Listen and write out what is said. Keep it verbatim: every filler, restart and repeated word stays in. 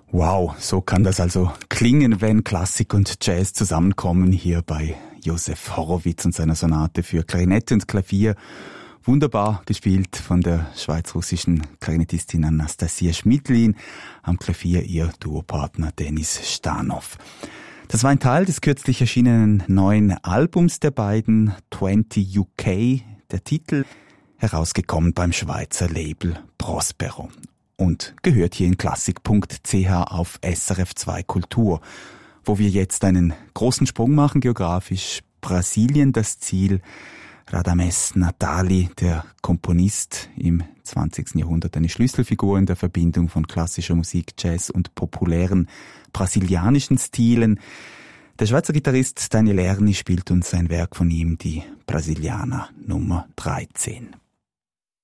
Wow, so kann das also klingen, wenn Klassik und Jazz zusammenkommen hier bei Josef Horowitz und seiner Sonate für Klarinette und Klavier. Wunderbar gespielt von der schweiz-russischen Klarinettistin Anastasia Schmidlin, am Klavier ihr Duopartner Denis Stanow. Das war ein Teil des kürzlich erschienenen neuen Albums der beiden, zwanzig U K, der Titel, herausgekommen beim Schweizer Label Prospero und gehört hier in klassik punkt c h auf S R F zwei Kultur, wo wir jetzt einen großen Sprung machen geografisch. Brasilien das Ziel. Radamés Natali, der Komponist, im zwanzigsten Jahrhundert eine Schlüsselfigur in der Verbindung von klassischer Musik, Jazz und populären brasilianischen Stilen. Der Schweizer Gitarrist Daniel Erni spielt uns ein Werk von ihm, die Brasilianer Nummer dreizehn.